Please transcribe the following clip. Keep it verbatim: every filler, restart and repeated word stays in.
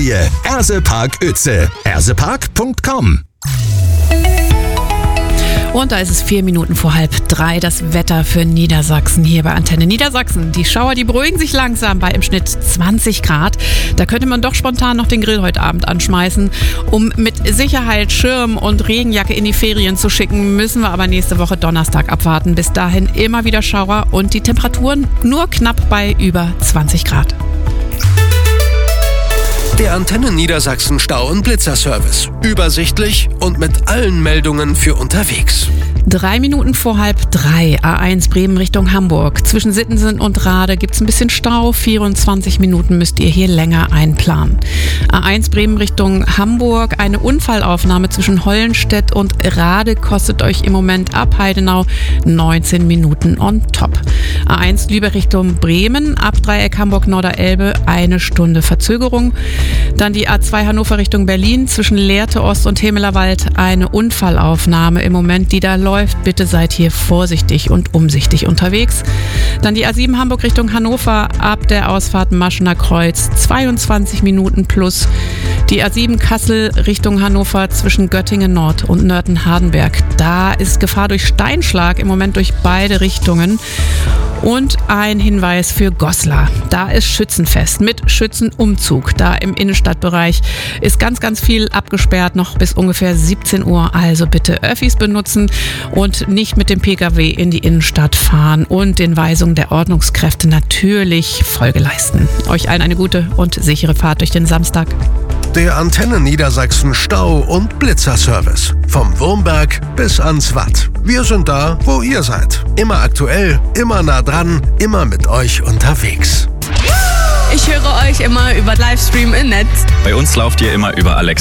Immobilie. Ersepark Uetze. ersepark punkt com. Und da ist es vier Minuten vor halb drei, das Wetter für Niedersachsen hier bei Antenne Niedersachsen. Die Schauer, die beruhigen sich langsam bei im Schnitt zwanzig Grad. Da könnte man doch spontan noch den Grill heute Abend anschmeißen. Um mit Sicherheit Schirm und Regenjacke in die Ferien zu schicken, müssen wir aber nächste Woche Donnerstag abwarten. Bis dahin immer wieder Schauer und die Temperaturen nur knapp bei über zwanzig Grad. Der Antenne Niedersachsen Stau- und Blitzerservice. Übersichtlich und mit allen Meldungen für unterwegs. Drei Minuten vor halb drei, A eins Bremen Richtung Hamburg. Zwischen Sittensen und Rade gibt's ein bisschen Stau. vierundzwanzig Minuten müsst ihr hier länger einplanen. A eins Bremen Richtung Hamburg. Eine Unfallaufnahme zwischen Hollenstedt und Rade kostet euch im Moment ab Heidenau neunzehn Minuten on top. A eins Lübeck Richtung Bremen. Ab Dreieck Hamburg-Norderelbe eine Stunde Verzögerung. Dann die A zwei Hannover Richtung Berlin. Zwischen Lehrte Ost und Hemelerwald eine Unfallaufnahme im Moment, die da läuft. Bitte seid hier vorsichtig und umsichtig unterwegs. Dann die A sieben Hamburg Richtung Hannover ab der Ausfahrt Maschener Kreuz zweiundzwanzig Minuten plus. Die A sieben Kassel Richtung Hannover zwischen Göttingen Nord und Nörten-Hardenberg. Da ist Gefahr durch Steinschlag im Moment durch beide Richtungen. Und ein Hinweis für Goslar. Da ist Schützenfest mit Schützenumzug. Da im Innenstadtbereich ist ganz, ganz viel abgesperrt, noch bis ungefähr siebzehn Uhr. Also bitte Öffis benutzen und nicht mit dem Pkw in die Innenstadt fahren und den Weisungen der Ordnungskräfte natürlich Folge leisten. Euch allen eine gute und sichere Fahrt durch den Samstag. Der Antenne Niedersachsen Stau- und Blitzerservice. Vom Wurmberg bis ans Watt. Wir sind da, wo ihr seid. Immer aktuell, immer nah dran, immer mit euch unterwegs. Ich höre euch immer über Livestream im Netz. Bei uns lauft ihr immer über Alexa.